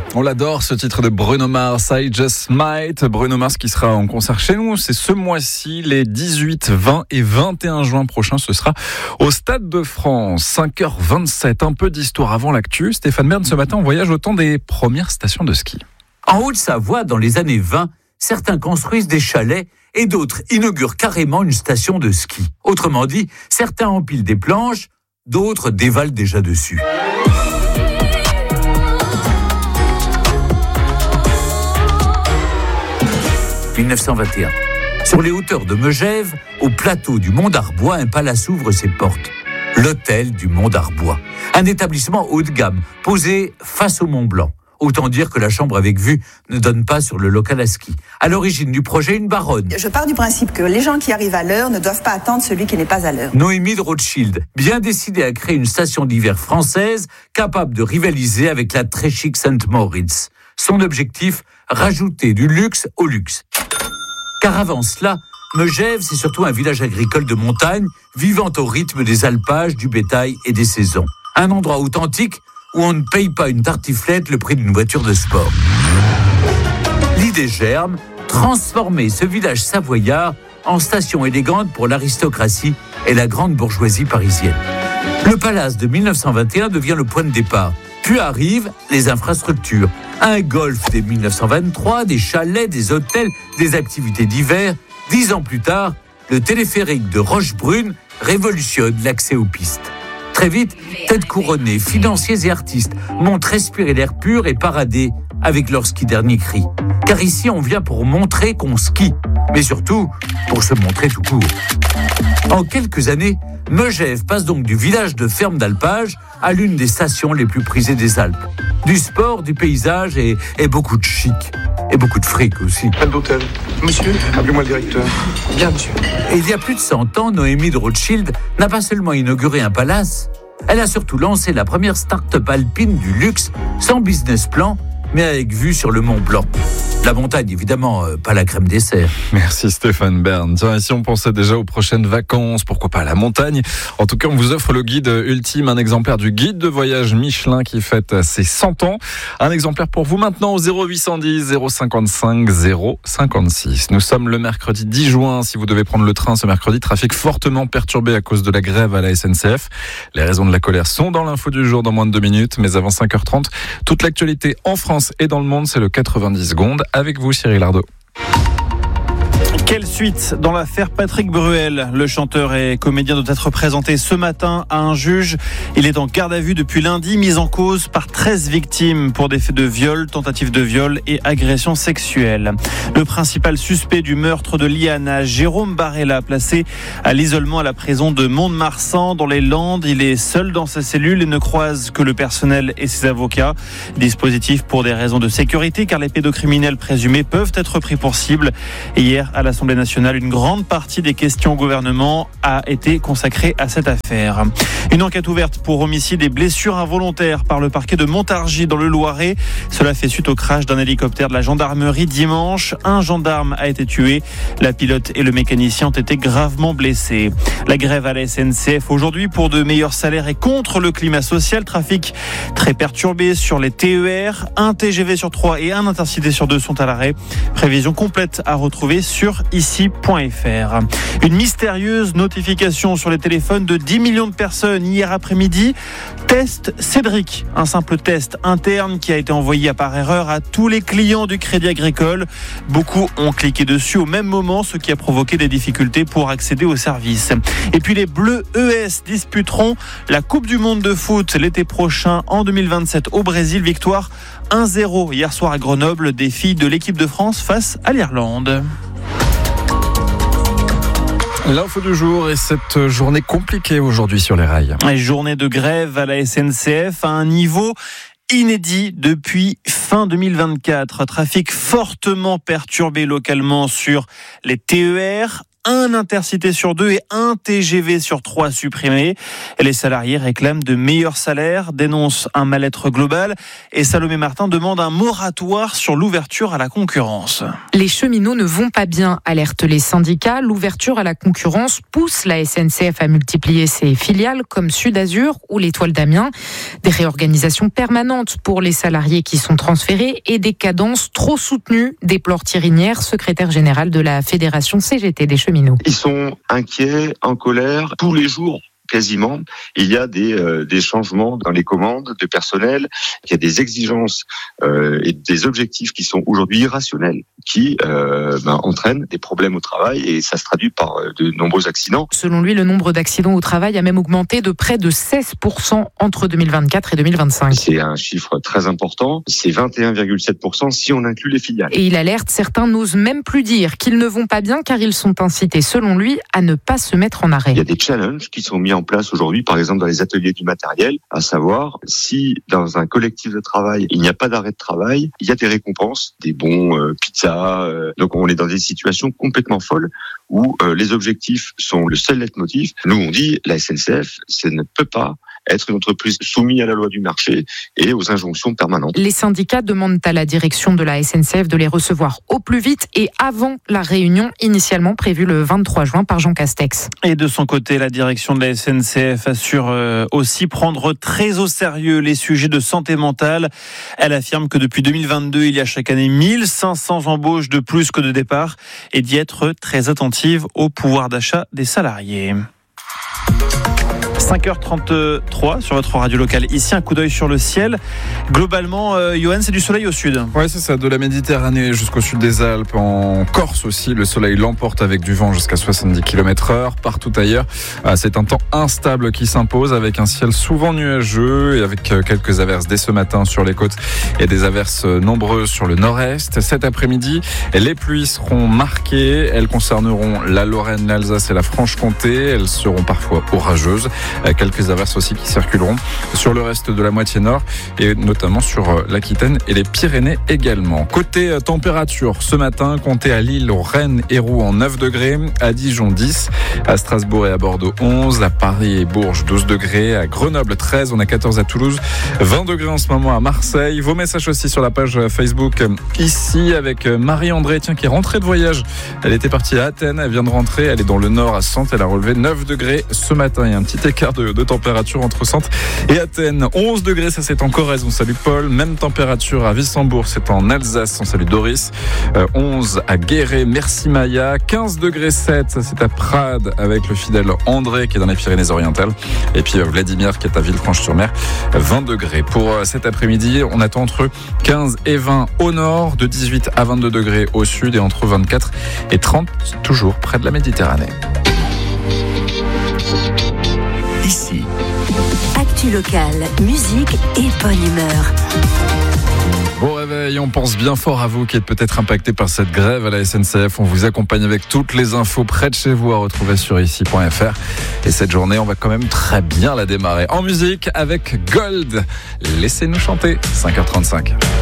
On l'adore, ce titre de Bruno Mars, I Just Might. Bruno Mars qui sera en concert chez nous, c'est ce mois-ci, les 18, 20 et 21 juin prochains. Ce sera au Stade de France, 5h27. Un peu d'histoire avant l'actu. Stéphane Bern, ce matin, on voyage au temps des premières stations de ski. En Haute-Savoie, dans les années 20, certains construisent des chalets et d'autres inaugurent carrément une station de ski. Autrement dit, certains empilent des planches, d'autres dévalent déjà dessus. « 1921. Sur les hauteurs de Megève, au plateau du Mont d'Arbois, un palace ouvre ses portes. L'hôtel du Mont d'Arbois. Un établissement haut de gamme, posé face au Mont Blanc. Autant dire que la chambre avec vue ne donne pas sur le local à ski. À l'origine du projet, une baronne. Je pars du principe que les gens qui arrivent à l'heure ne doivent pas attendre celui qui n'est pas à l'heure. Noémie de Rothschild, bien décidée à créer une station d'hiver française capable de rivaliser avec la très chic Saint-Moritz. Son objectif, rajouter du luxe au luxe. Car avant cela, Megève, c'est surtout un village agricole de montagne, vivant au rythme des alpages, du bétail et des saisons. Un endroit authentique où on ne paye pas une tartiflette le prix d'une voiture de sport. L'idée germe, transformer ce village savoyard en station élégante pour l'aristocratie et la grande bourgeoisie parisienne. Le palace de 1921 devient le point de départ. Puis arrivent les infrastructures. Un golf dès 1923, des chalets, des hôtels, des activités d'hiver. 10 ans plus tard, le téléphérique de Rochebrune révolutionne l'accès aux pistes. Très vite, têtes couronnées, financiers et artistes montent respirer l'air pur et parader avec leur ski dernier cri. Car ici, on vient pour montrer qu'on skie, mais surtout pour se montrer tout court. En quelques années, Megève passe donc du village de ferme d'alpage à l'une des stations les plus prisées des Alpes. Du sport, du paysage et beaucoup de chic. Et beaucoup de fric aussi. Pas d'hôtel. Monsieur, appelez-moi le directeur. Bien, monsieur. Et il y a plus de 100 ans, Noémie de Rothschild n'a pas seulement inauguré un palace, elle a surtout lancé la première start-up alpine du luxe, sans business plan, mais avec vue sur le Mont Blanc. La montagne, évidemment, pas la crème dessert. Merci Stéphane Bern. Tiens, et si on pensait déjà aux prochaines vacances, pourquoi pas à la montagne ? En tout cas, on vous offre le guide ultime, un exemplaire du guide de voyage Michelin qui fête ses 100 ans. Un exemplaire pour vous maintenant au 0810 055 056. Nous sommes le mercredi 10 juin. Si vous devez prendre le train ce mercredi, trafic fortement perturbé à cause de la grève à la SNCF. Les raisons de la colère sont dans l'info du jour dans moins de 2 minutes, mais avant 5h30, toute l'actualité en France et dans le monde, c'est le 90 secondes. Avec vous, Cyril Ardo. Quelle suite dans l'affaire Patrick Bruel ? Le chanteur et comédien doit être présenté ce matin à un juge. Il est en garde à vue depuis lundi, mis en cause par 13 victimes pour des faits de viol, tentative de viol et agression sexuelle. Le principal suspect du meurtre de Liana, Jérôme Barella, placé à l'isolement à la prison de Mont-de-Marsan dans les Landes. Il est seul dans sa cellule et ne croise que le personnel et ses avocats. Dispositif pour des raisons de sécurité, car les pédocriminels présumés peuvent être pris pour cible. Et hier, à l'Assemblée nationale, une grande partie des questions au gouvernement a été consacrée à cette affaire. Une enquête ouverte pour homicide et blessures involontaires par le parquet de Montargis dans le Loiret. Cela fait suite au crash d'un hélicoptère de la gendarmerie dimanche. Un gendarme a été tué. La pilote et le mécanicien ont été gravement blessés. La grève à la SNCF aujourd'hui pour de meilleurs salaires et contre le climat social. Trafic très perturbé sur les TER. Un TGV sur 3 et un Intercité sur 2 sont à l'arrêt. Prévision complète à retrouver sur ici.fr. Une mystérieuse notification sur les téléphones de 10 millions de personnes hier après-midi. Test Cédric, un simple test interne qui a été envoyé par erreur à tous les clients du Crédit Agricole. Beaucoup ont cliqué dessus au même moment, ce qui a provoqué des difficultés pour accéder au service. Et puis les Bleus ES disputeront la Coupe du Monde de foot l'été prochain en 2027 au Brésil. Victoire 1-0 hier soir à Grenoble des filles de l'équipe de France face à l'Irlande. L'info du jour et cette journée compliquée aujourd'hui sur les rails. Journée de grève à la SNCF à un niveau inédit depuis fin 2024. Trafic fortement perturbé localement sur les TER. un Intercité sur 2 et un TGV sur 3 supprimés. Les salariés réclament de meilleurs salaires, dénoncent un mal-être global et Salomé Martin demande un moratoire sur l'ouverture à la concurrence. Les cheminots ne vont pas bien, alertent les syndicats. L'ouverture à la concurrence pousse la SNCF à multiplier ses filiales comme Sud-Azur ou l'Étoile d'Amiens. Des réorganisations permanentes pour les salariés qui sont transférés et des cadences trop soutenues, déplore Thierry Nière, secrétaire général de la Fédération CGT des cheminots. Ils sont inquiets, en colère, tous les jours. Quasiment, il y a des changements dans les commandes de personnel, il y a des exigences et des objectifs qui sont aujourd'hui irrationnels, qui entraînent des problèmes au travail et ça se traduit par de nombreux accidents. Selon lui, le nombre d'accidents au travail a même augmenté de près de 16% entre 2024 et 2025. C'est un chiffre très important, c'est 21,7% si on inclut les filiales. Et il alerte, certains n'osent même plus dire qu'ils ne vont pas bien car ils sont incités, selon lui, à ne pas se mettre en arrêt. Il y a des challenges qui sont mis en place aujourd'hui, par exemple dans les ateliers du matériel, à savoir si dans un collectif de travail, il n'y a pas d'arrêt de travail, il y a des récompenses, des bons pizzas. Donc on est dans des situations complètement folles où les objectifs sont le seul leitmotiv. Nous on dit, la SNCF, ça ne peut pas être une entreprise soumise à la loi du marché et aux injonctions permanentes. Les syndicats demandent à la direction de la SNCF de les recevoir au plus vite et avant la réunion initialement prévue le 23 juin par Jean Castex. Et de son côté, la direction de la SNCF assure aussi prendre très au sérieux les sujets de santé mentale. Elle affirme que depuis 2022, il y a chaque année 1500 embauches de plus que de départs et d'y être très attentive au pouvoir d'achat des salariés. 5h33 sur votre radio locale. Ici, un coup d'œil sur le ciel. Globalement, Johan, c'est du soleil au sud. Ouais, c'est ça, de la Méditerranée jusqu'au sud des Alpes. En Corse aussi, le soleil l'emporte avec du vent jusqu'à 70 km/h. Partout ailleurs, c'est un temps instable qui s'impose avec un ciel souvent nuageux et avec quelques averses dès ce matin sur les côtes et des averses nombreuses sur le nord-est. Cet après-midi, les pluies seront marquées. Elles concerneront la Lorraine, l'Alsace et la Franche-Comté. Elles seront parfois orageuses. Quelques averses aussi qui circuleront sur le reste de la moitié nord et notamment sur l'Aquitaine et les Pyrénées également. Côté température, ce matin, comptez à Lille, Rennes et Rouen 9 degrés, à Dijon 10, à Strasbourg et à Bordeaux 11, à Paris et Bourges 12 degrés, à Grenoble 13, on a 14 à Toulouse, 20 degrés en ce moment à Marseille. Vos messages aussi sur la page Facebook ici avec Marie-André qui est rentrée de voyage. Elle était partie à Athènes, elle vient de rentrer, elle est dans le nord à Sante, elle a relevé 9 degrés ce matin. Il y a un petit écart de température entre Sante et Athènes. 11 degrés, ça c'est en Corrèze, on salue Paul. Même température à Wissembourg, c'est en Alsace, on salue Doris. 11 à Guéret, merci Maya. 15 degrés 7, ça c'est à Prades avec le fidèle André qui est dans les Pyrénées-Orientales. Et puis Vladimir qui est à Villefranche-sur-Mer, 20 degrés. Pour cet après-midi, on attend entre 15 et 20 au nord, de 18 à 22 degrés au sud et entre 24 et 30 toujours près de la Méditerranée. Ici. Actu local, musique et bonne humeur. Bon réveil, on pense bien fort à vous qui êtes peut-être impacté par cette grève à la SNCF. On vous accompagne avec toutes les infos près de chez vous à retrouver sur ici.fr. Et cette journée, on va quand même très bien la démarrer en musique avec Gold. Laissez-nous chanter, 5h35.